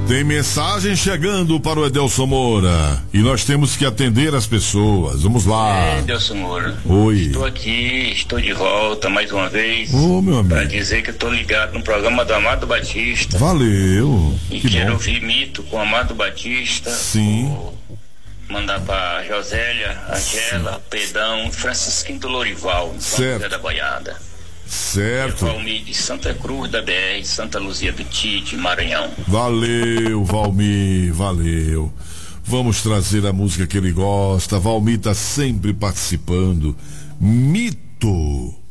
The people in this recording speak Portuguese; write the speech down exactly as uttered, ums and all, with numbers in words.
Tem mensagem chegando para o Edelson Moura e nós temos que atender as pessoas. Vamos lá. É, Edelson Moura. Oi. Estou aqui, estou de volta mais uma vez. Ô, meu amigo. Para dizer que estou ligado no programa do Amado Batista. Valeu. E que quero bom. ouvir Mito com Amado Batista. Sim. Vou mandar para Josélia, Angela, Pedão, Francisquinho do Lorival, em São Certo. José da Boiada. Certo. Valmir de Santa Cruz da B R, Santa Luzia do Tite, Maranhão. Valeu, Valmir, valeu. Vamos trazer a música que ele gosta. Valmir tá sempre participando. Mito.